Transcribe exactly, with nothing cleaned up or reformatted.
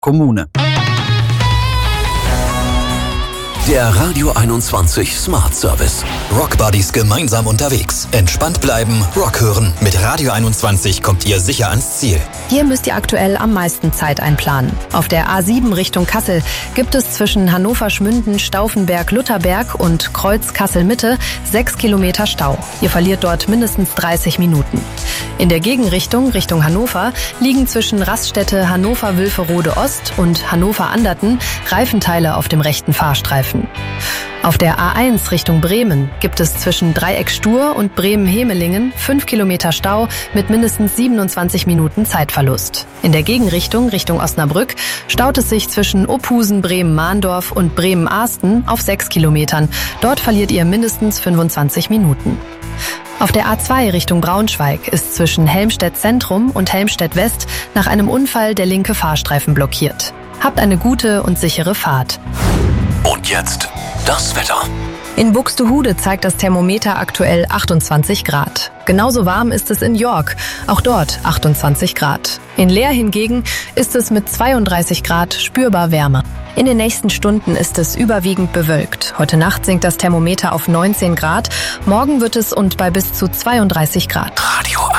Kommune. Der Radio einundzwanzig Smart Service. Rockbuddies gemeinsam unterwegs. Entspannt bleiben, Rock hören. Mit Radio einundzwanzig kommt ihr sicher ans Ziel. Hier müsst ihr aktuell am meisten Zeit einplanen. Auf der A sieben Richtung Kassel gibt es zwischen Hannover-Schmünden, Stauffenberg-Lutherberg und Kreuz-Kassel-Mitte sechs Kilometer Stau. Ihr verliert dort mindestens dreißig Minuten. In der Gegenrichtung, Richtung Hannover, liegen zwischen Raststätte Hannover-Wülferode-Ost und Hannover-Anderten Reifenteile auf dem rechten Fahrstreifen. Auf der A eins Richtung Bremen gibt es zwischen Dreieck Stur und Bremen-Hemelingen fünf Kilometer Stau mit mindestens siebenundzwanzig Minuten Zeitverlust. In der Gegenrichtung, Richtung Osnabrück, staut es sich zwischen Ophusen, Bremen-Mahndorf und Bremen-Ahsten auf sechs Kilometern. Dort verliert ihr mindestens fünfundzwanzig Minuten. Auf der A zwei Richtung Braunschweig ist zwischen Helmstedt Zentrum und Helmstedt West nach einem Unfall der linke Fahrstreifen blockiert. Habt eine gute und sichere Fahrt. Und jetzt das Wetter. In Buxtehude zeigt das Thermometer aktuell achtundzwanzig Grad. Genauso warm ist es in York, auch dort achtundzwanzig Grad. In Leer hingegen ist es mit zweiunddreißig Grad spürbar wärmer. In den nächsten Stunden ist es überwiegend bewölkt. Heute Nacht sinkt das Thermometer auf neunzehn Grad. Morgen wird es und bei bis zu zweiunddreißig Grad. Radio